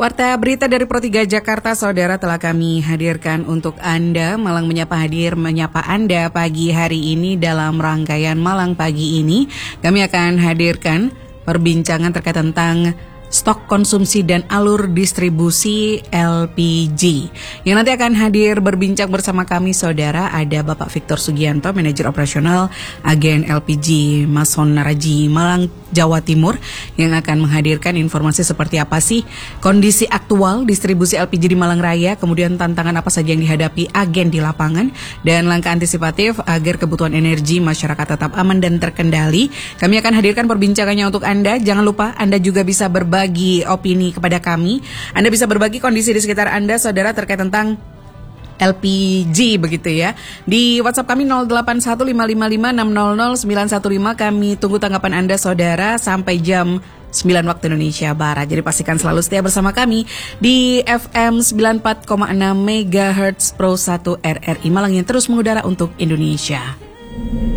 Warta berita dari Pro 3 Jakarta, saudara, telah kami hadirkan untuk Anda. Malang Menyapa hadir menyapa Anda pagi hari ini. Dalam rangkaian Malang Pagi ini, kami akan hadirkan perbincangan terkait tentang stok konsumsi dan alur distribusi LPG. Yang nanti akan hadir berbincang bersama kami, saudara, ada Bapak Victor Sugianto, Manajer Operasional Agen LPG Mason Naraji, Malang, Jawa Timur, yang akan menghadirkan informasi seperti apa sih kondisi aktual distribusi LPG di Malang Raya, kemudian tantangan apa saja yang dihadapi agen di lapangan, dan langkah antisipatif agar kebutuhan energi masyarakat tetap aman dan terkendali. Kami akan hadirkan perbincangannya untuk Anda. Jangan lupa Anda juga bisa berbagi opini kepada kami. Anda bisa berbagi kondisi di sekitar Anda, saudara, terkait tentang LPG begitu ya. Di WhatsApp kami 081555600915. Kami tunggu tanggapan Anda, saudara, sampai jam 9 waktu Indonesia Barat. Jadi pastikan selalu setia bersama kami di FM 94,6 MHz Pro 1 RRI Malang yang terus mengudara untuk Indonesia.